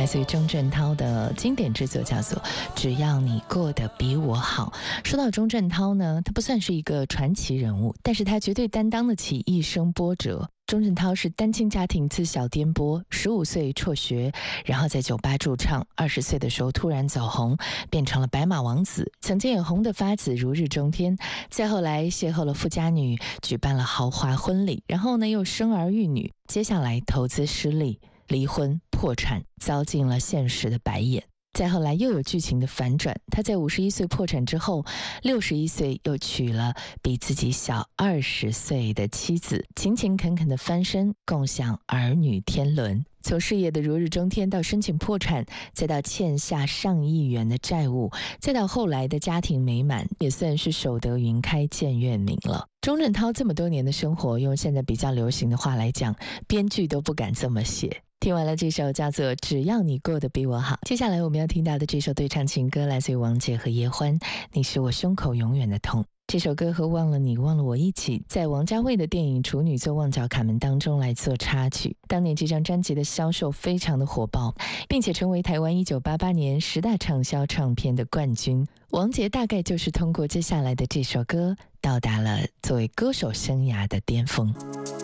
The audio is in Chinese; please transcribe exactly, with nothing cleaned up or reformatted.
来自于钟镇涛的经典之作，叫做《只要你过得比我好》。说到钟镇涛呢，他不算是一个传奇人物，但是他绝对担当得起一生波折。钟镇涛是单亲家庭自小颠簸，十五岁辍学，然后在酒吧驻唱，二十岁的时候突然走红，变成了白马王子，曾经也红得发紫如日中天。再后来邂逅了富家女，举办了豪华婚礼，然后呢又生儿育女，接下来投资失利，离婚破产，遭尽了现实的白眼。再后来又有剧情的反转，他在五十一岁破产之后，六十一岁又娶了比自己小二十岁的妻子，勤勤恳恳的翻身，共享儿女天伦。从事业的如日中天到申请破产，再到欠下上亿元的债务，再到后来的家庭美满，也算是守得云开见月明了。钟镇涛这么多年的生活，用现在比较流行的话来讲，编剧都不敢这么写。听完了这首叫做《只要你过得比我好》，接下来我们要听到的这首对唱情歌来自于王杰和叶欢，《你是我胸口永远的痛》。这首歌和忘了你忘了我一起在王家卫的电影《处女座旺角卡门》当中来做插曲。当年这张专辑的销售非常的火爆，并且成为台湾一九八八年十大畅销唱片的冠军。王杰大概就是通过接下来的这首歌到达了作为歌手生涯的巅峰。